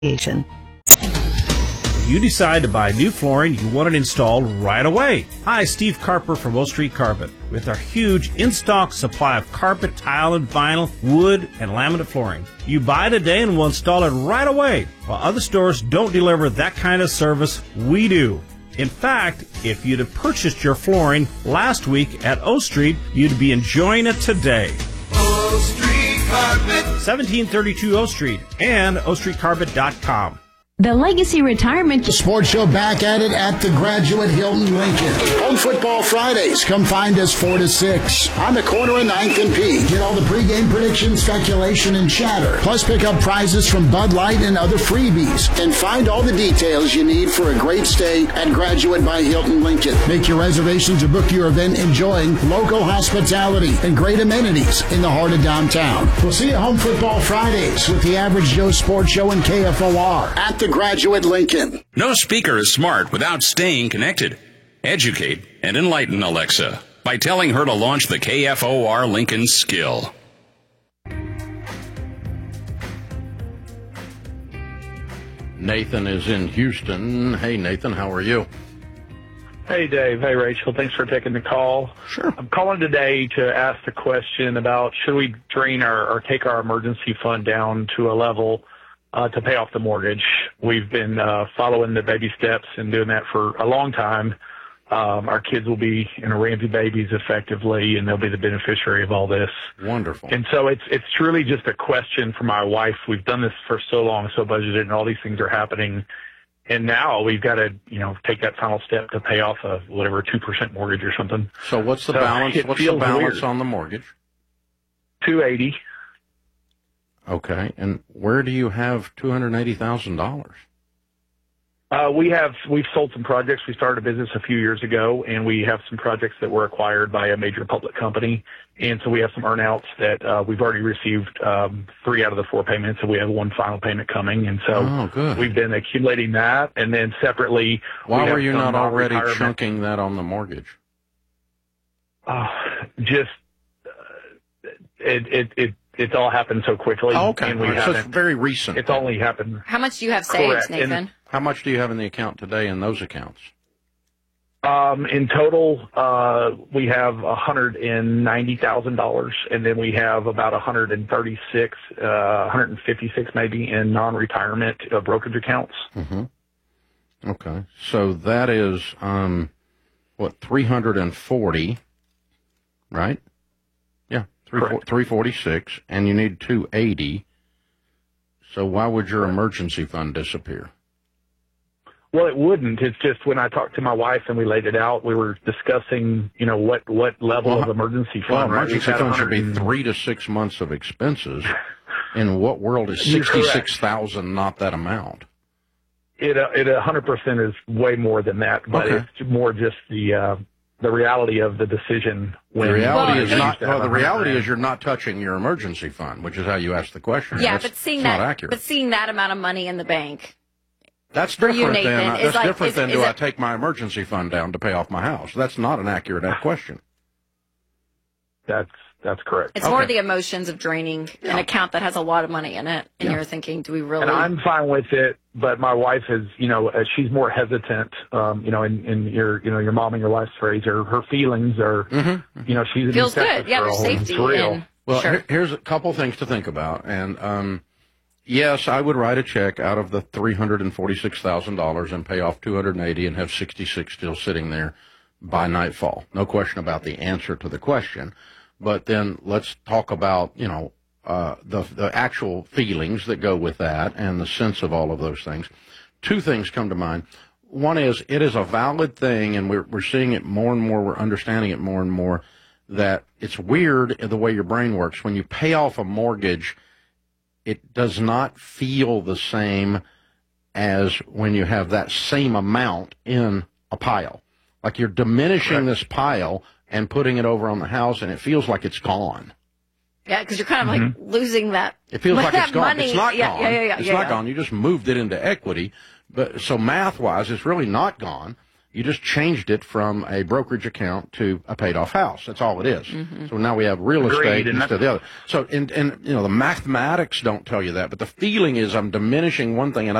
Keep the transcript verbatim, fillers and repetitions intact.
You decide to buy new flooring, you want it installed right away. Hi, Steve Carper from O Street Carpet. With our huge in-stock supply of carpet, tile, and vinyl, wood, and laminate flooring. You buy today and we'll install it right away. While other stores don't deliver that kind of service, we do. In fact, if you'd have purchased your flooring last week at O Street, you'd be enjoying it today. O Street Carpet. seventeen thirty-two O Street and O Street Carpet dot com. The Legacy Retirement Sports Show back at it at the Graduate Hilton Lincoln. Home Football Fridays. Come find us four to six on the corner of ninth and P. Get all the pregame predictions, speculation, and chatter. Plus pick up prizes from Bud Light and other freebies. And find all the details you need for a great stay at Graduate by Hilton Lincoln. Make your reservations or book your event enjoying local hospitality and great amenities in the heart of downtown. We'll see you at Home Football Fridays with the Average Joe Sports Show and K F O R at the Graduate Lincoln. No speaker is smart without staying connected. Educate and enlighten Alexa by telling her to launch the K F O R Lincoln skill. Nathan is in Houston. Hey, Nathan, how are you? Hey, Dave. Hey, Rachel. Thanks for taking the call. Sure. I'm calling today to ask the question about should we drain our or take our emergency fund down to a level Uh, to pay off the mortgage. We've been uh, following the baby steps and doing that for a long time. Um, our kids will be, you know, Ramsey babies effectively, and they'll be the beneficiary of all this. Wonderful. And so it's it's truly just a question for my wife. We've done this for so long, so budgeted, and all these things are happening. And now we've got to, you know, take that final step to pay off a whatever two percent mortgage or something. So what's the so balance? What's the balance weird. on the mortgage? two eighty. Okay, and where do you have two hundred eighty thousand dollars? Uh, we have, we've sold some projects. We started a business a few years ago, and we have some projects that were acquired by a major public company. And so we have some earnouts that uh, we've already received um, three out of the four payments, and we have one final payment coming. And so oh, good. we've been accumulating that. And then separately, why we were you not already chunking that on the mortgage? Uh, just, uh, it, it, it, It's all happened so quickly. Oh, okay. And we right. So it's very recent. It's only happened. How much do you have saved, Correct. Nathan? And how much do you have in the account today in those accounts? Um, in total, uh, we have one hundred ninety thousand dollars, and then we have about one hundred thirty-six, uh, one hundred fifty-six maybe in non-retirement uh, brokerage accounts. Mm-hmm. Okay. So that is, um, what, three hundred forty, right? three forty-six, and you need two eighty. So why would your emergency fund disappear? Well, it wouldn't. It's just when I talked to my wife and we laid it out, we were discussing, you know, what, what level well, of emergency fund. Well, right? emergency fund should be three to six months of expenses. In what world is sixty-six thousand not that amount? It uh, it one hundred percent is way more than that, but okay. it's more just the uh, the reality of the decision. When the reality well, is not. Well, the reality is you're not touching your emergency fund, which is how you asked the question. Yeah, that's, but seeing that's that, not accurate. but seeing that amount of money in the bank. That's for different you, Nathan, than is that's like, different is, than is do it, I take my emergency fund down to pay off my house? That's not an accurate question. That's that's correct. It's okay. more the emotions of draining yeah. an account that has a lot of money in it, and yeah. you're thinking, do we really? And I'm fine with it, but my wife is, you know, uh, she's more hesitant. Um, you know, in, in your, you know, your mom and your wife's phrase, or her feelings are, mm-hmm. you know, she's an feels Texas good. Yeah, girl, there's safety. and it's real. In, well, sure. here, here's a couple things to think about, and um, yes, I would write a check out of the three hundred and forty-six thousand dollars and pay off two hundred and eighty, and have sixty-six still sitting there by nightfall. No question about the answer to the question. But then let's talk about, you know, uh, the the actual feelings that go with that and the sense of all of those things. Two things come to mind. One is it is a valid thing, and we're we're seeing it more and more. We're understanding it more and more that it's weird the way your brain works. When you pay off a mortgage, it does not feel the same as when you have that same amount in a pile. Like you're diminishing Correct. this pile and putting it over on the house, and it feels like it's gone. Yeah, because you're kind of mm-hmm. like losing that. It feels like that it's gone. Money. It's not yeah, gone. Yeah, yeah, yeah, it's yeah, not yeah. gone. You just moved it into equity. But so math-wise, it's really not gone. You just changed it from a brokerage account to a paid-off house. That's all it is. Mm-hmm. So now we have real Agreed, estate and instead of the other. So, and, and, you know, the mathematics don't tell you that, but the feeling is I'm diminishing one thing and